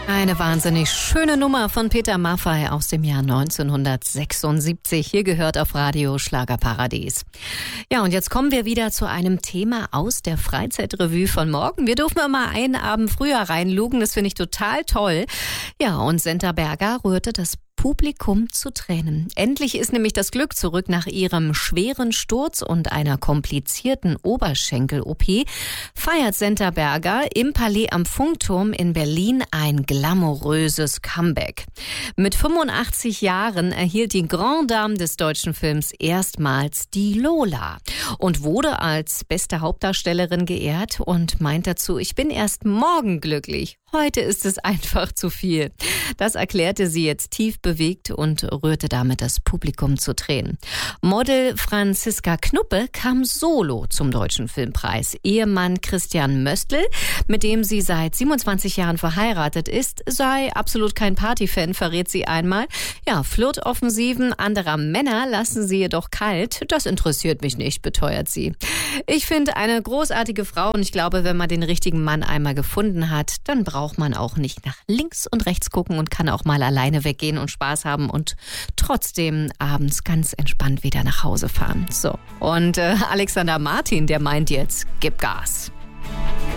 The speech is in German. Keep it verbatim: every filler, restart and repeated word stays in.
Eine wahnsinnig schöne Nummer von Peter Maffay aus dem Jahr neunzehnhundertsechsundsiebzig. Hier gehört auf Radio Schlagerparadies. Ja, und jetzt kommen wir wieder zu einem Thema aus der Freizeitrevue von morgen. Wir durften immer einen Abend früher reinlugen, das finde ich total toll. Ja, und Senta Berger rührte das Publikum zu Tränen. Endlich ist nämlich das Glück zurück. Nach ihrem schweren Sturz und einer komplizierten Oberschenkel-O P feiert Senta Berger im Palais am Funkturm in Berlin ein glamouröses Comeback. Mit fünfundachtzig Jahren erhielt die Grande Dame des deutschen Films erstmals die Lola und wurde als beste Hauptdarstellerin geehrt und meint dazu: Ich bin erst morgen glücklich. Heute ist es einfach zu viel. Das erklärte sie jetzt tief bewegt und rührte damit das Publikum zu Tränen. Model Franziska Knuppe kam solo zum Deutschen Filmpreis. Ehemann Christian Möstl, mit dem sie seit siebenundzwanzig Jahren verheiratet ist, sei absolut kein Partyfan, verrät sie einmal. Ja, Flirtoffensiven anderer Männer lassen sie jedoch kalt. Das interessiert mich nicht, beteuert sie. Ich finde eine großartige Frau und ich glaube, wenn man den richtigen Mann einmal gefunden hat, dann braucht braucht man auch nicht nach links und rechts gucken und kann auch mal alleine weggehen und Spaß haben und trotzdem abends ganz entspannt wieder nach Hause fahren. So, und äh, Alexander Martin, der meint jetzt, gib Gas.